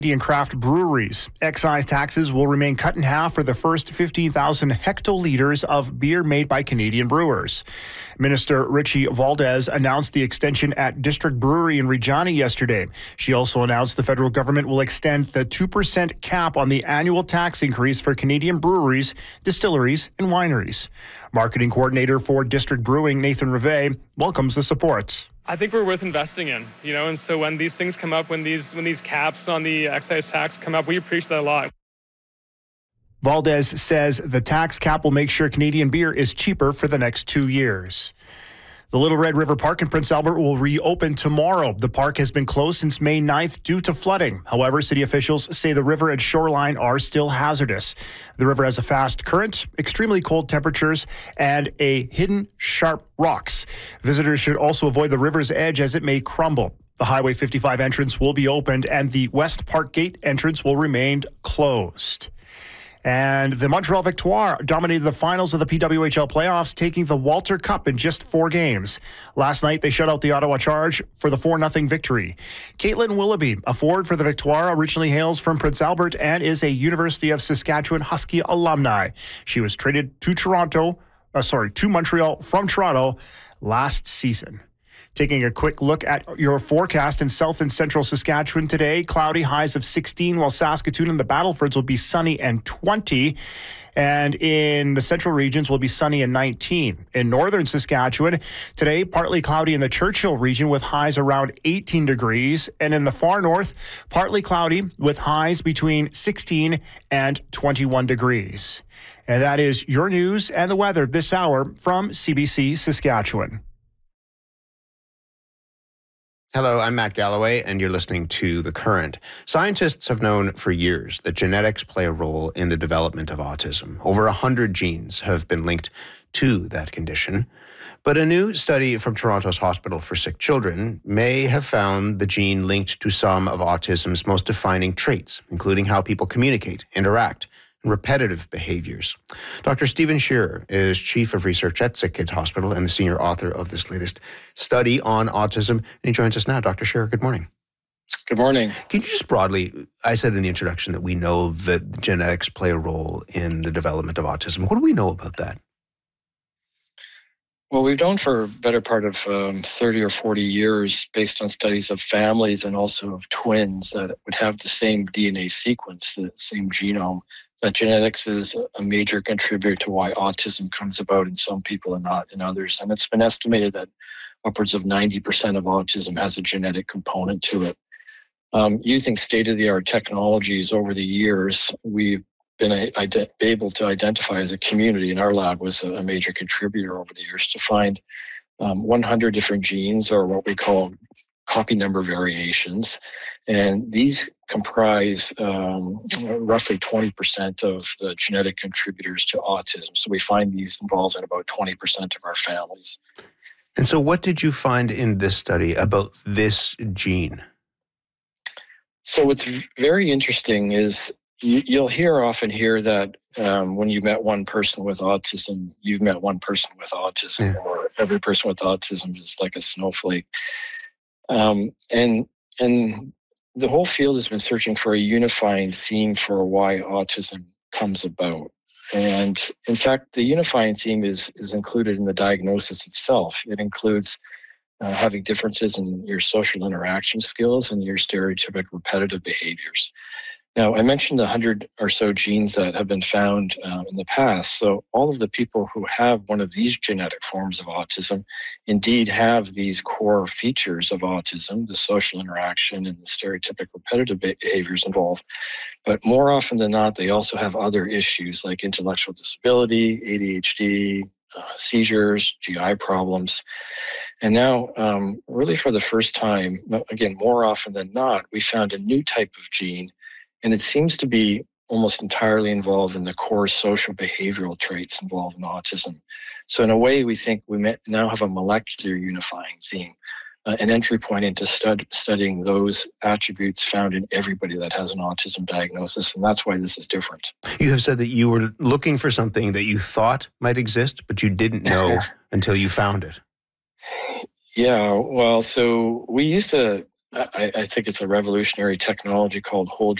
Canadian craft breweries. Excise taxes will remain cut in half for the first 15,000 hectoliters of beer made by Canadian brewers. Minister Richie Valdez announced the extension at District Brewery in Regina yesterday. She also announced the federal government will extend the 2% cap on the annual tax increase for Canadian breweries, distilleries, and wineries. Marketing coordinator for District Brewing, Nathan Rivet, welcomes the support. I think we're worth investing in, and so when these things come up, when these caps on the excise tax come up, we appreciate that a lot. Valdez says the tax cap will make sure Canadian beer is cheaper for the next 2 years. The Little Red River Park in Prince Albert will reopen tomorrow. The park has been closed since May 9th due to flooding. However, city officials say the river and shoreline are still hazardous. The river has a fast current, extremely cold temperatures, and a hidden sharp rocks. Visitors should also avoid the river's edge as it may crumble. The Highway 55 entrance will be opened and the West Park Gate entrance will remain closed. And the Montreal Victoire dominated the finals of the PWHL playoffs, taking the Walter Cup in just 4 games. Last night, they shut out the Ottawa Charge for the 4-0 victory. Caitlin Willoughby, a forward for the Victoire, originally hails from Prince Albert and is a University of Saskatchewan Husky alumni. She was traded to Montreal from Toronto last season. Taking a quick look at your forecast in south and central Saskatchewan today. Cloudy, highs of 16, while Saskatoon and the Battlefords will be sunny and 20. And in the central regions will be sunny and 19. In northern Saskatchewan, today, partly cloudy in the Churchill region with highs around 18 degrees. And in the far north, partly cloudy with highs between 16 and 21 degrees. And that is your news and the weather this hour from CBC Saskatchewan. Hello, I'm Matt Galloway, and you're listening to The Current. Scientists have known for years that genetics play a role in the development of autism. Over 100 genes have been linked to that condition. But a new study from Toronto's Hospital for Sick Children may have found the gene linked to some of autism's most defining traits, including how people communicate, interact, and repetitive behaviors. Dr. Stephen Shearer is Chief of Research at Sick Kids Hospital and the senior author of this latest study on autism. And he joins us now. Dr. Shearer, good morning. Good morning. Can you just broadly, I said in the introduction that we know that genetics play a role in the development of autism. What do we know about that? Well, we've known for a better part of 30 or 40 years, based on studies of families and also of twins that would have the same DNA sequence, the same genome, that genetics is a major contributor to why autism comes about in some people and not in others. And it's been estimated that upwards of 90% of autism has a genetic component to it. Using state-of-the-art technologies over the years, we've been able to identify as a community, and our lab was a major contributor over the years, to find 100 different genes, or what we call copy number variations. And these comprise roughly 20% of the genetic contributors to autism. So we find these involved in about 20% of our families. And so what did you find in this study about this gene? So what's very interesting is you'll often hear that when you met one person with autism, you've met one person with autism, or every person with autism is like a snowflake. And the whole field has been searching for a unifying theme for why autism comes about. And in fact, the unifying theme is included in the diagnosis itself. It includes having differences in your social interaction skills and your stereotypic repetitive behaviors. Now, I mentioned the 100 or so genes that have been found in the past. So all of the people who have one of these genetic forms of autism indeed have these core features of autism, the social interaction and the stereotypic repetitive behaviors involved. But more often than not, they also have other issues like intellectual disability, ADHD, seizures, GI problems. And now, really for the first time, again, more often than not, we found a new type of gene, and it seems to be almost entirely involved in the core social behavioral traits involved in autism. So in a way, we think we now have a molecular unifying theme, an entry point into studying those attributes found in everybody that has an autism diagnosis, and that's why this is different. You have said that you were looking for something that you thought might exist, but you didn't know until you found it. Yeah, well, so we used to I think it's a revolutionary technology called whole